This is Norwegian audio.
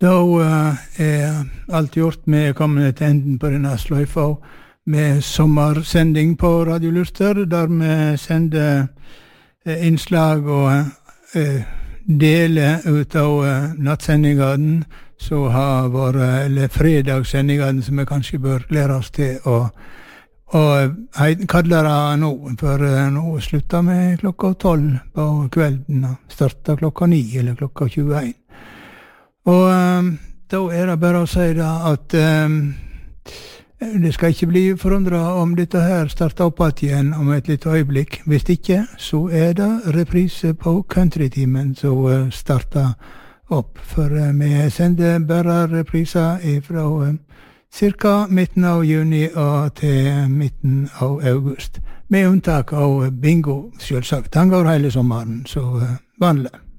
Da alt gjort med kommende til enden på denne sløyfa med sommersending på Radio Luster, der vi sender innslag og deler ut av nattsendingene som har vært, eller fredagssendingene som vi kanskje bør lære oss til å kalle det nå, for nå slutter vi klokka 12 på kvelden og starter klokka 9 eller klokka 21. Og da det bare å si da at det skal ikke bli forundret om dette her starter opp igjen om et litt øyeblikk. Hvis ikke, så det reprise på countrytimen som starter opp. For vi sender bare repriser fra cirka midten av juni og til midten av august. Med unntak av bingo, selvsagt. Den går hele sommeren, så vanlig.